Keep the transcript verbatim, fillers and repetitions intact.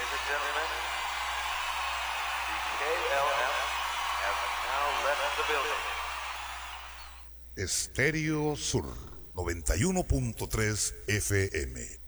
and gentlemen, the K L M has now left the building. Estéreo Sur noventa y uno punto tres F M.